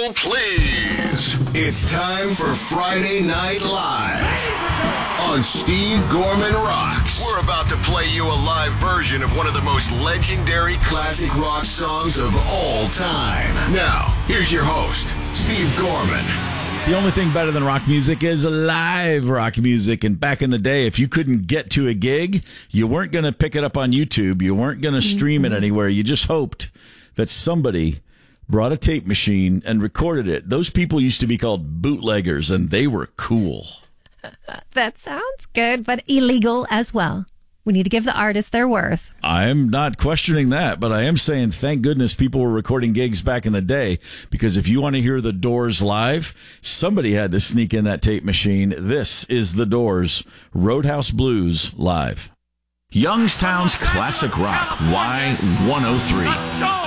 Hold, please. It's time for Friday Night Live on Steve Gorman Rocks. We're about to play you a live version of one of the most legendary classic rock songs of all time. Now, here's your host, Steve Gorman. The only thing better than rock music is live rock music. And back in the day, if you couldn't get to a gig, you weren't going to pick it up on YouTube. You weren't going to stream it anywhere. You just hoped that somebody brought a tape machine and recorded it. Those people used to be called bootleggers, and they were cool. That sounds good, but illegal as well. We need to give the artists their worth. I'm not questioning that, but I am saying thank goodness people were recording gigs back in the day, because if you want to hear the Doors live, somebody had to sneak in that tape machine. This is the Doors, Roadhouse Blues live. Youngstown's classic rock, Y103.